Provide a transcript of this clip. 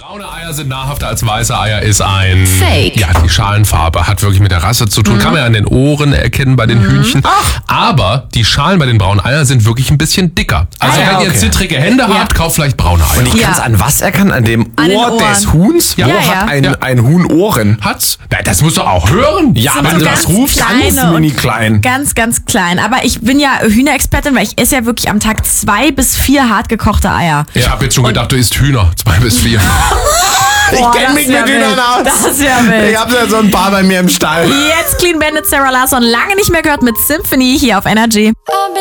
Braune Eier sind nahrhafter als weiße Eier ist ein... Fake. Ja, die Schalenfarbe hat wirklich mit der Rasse zu tun. Kann man ja an den Ohren erkennen bei den Hühnchen. Aber die Schalen bei den braunen Eiern sind wirklich ein bisschen dicker. Also wenn ihr zittrige Hände habt, kauft vielleicht braune Eier. Und ich kann es an was erkennen? An dem Ohr des Huhns? Ja. Wo hat ein Huhn Ohren? Hat's? Na, das musst du auch hören. Ja, Sind wenn so du ganz das rufst, ganz kleine mini und klein. Ganz, ganz klein. Aber ich bin ja Hühnerexpertin, weil ich esse ja wirklich am Tag 2 bis 4 hart gekochte Eier. Ich habe jetzt schon gedacht, du isst Hühner. 2 bis 4. Ich kenne mich mit Hühnern aus. Das wäre wild. Ich habe ja so ein paar bei mir im Stall. Jetzt Clean Bandit, Sarah Larsson, lange nicht mehr gehört mit Symphony hier auf Energy.